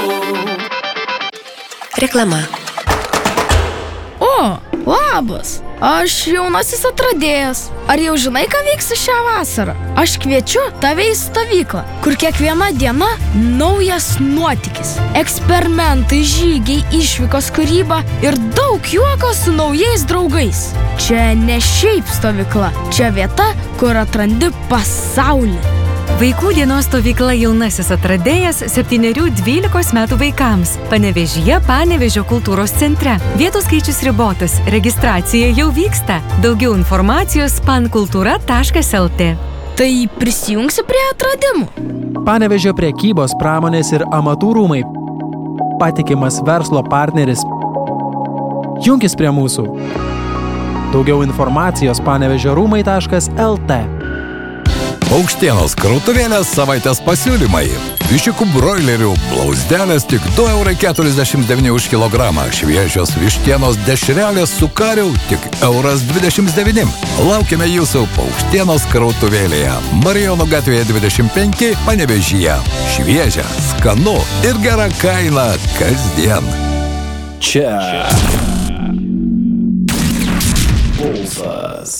Reklama. O, labas. Aš jaunasis atradėjas. Ar jau žinai, ką veiksi šią vasarą? Aš kviečiu tave į stovyklą, kur kiekviena diena naujas nuotykis. Eksperimentai, žygiai, išvykos, kūryba ir daug juoko su naujais draugais. Čia ne šiaip stovykla, čia vieta, kur atrandi pasaulį. Vaikų dienos stovykla Jaunasis atradėjas 7–12 metų vaikams. Panevėžyje Panevėžio kultūros centre. Vietų skaičius ribotas, registracija jau vyksta. Daugiau informacijos pankultūra.lt. Tai prisijungsi prie atradimų? Panevėžio prekybos, pramonės ir amatų rūmai. Patikimas verslo partneris. Junkis prie mūsų. Daugiau informacijos panevėžiorūmai.lt. Paukštienos krautuvėlės savaitės pasiūlymai. Viščiukų broilerių blauzdelės tik 2,49 € už kilogramą. Šviežios vištienos dešrelės su kariu tik 1,29 €. Laukiame jūsų Paukštienos krautuvėlėje. Marijonų gatvėje 25, Panevėžyje. Šviežia, skanu ir gera kaina kasdien. Čia Pulsas.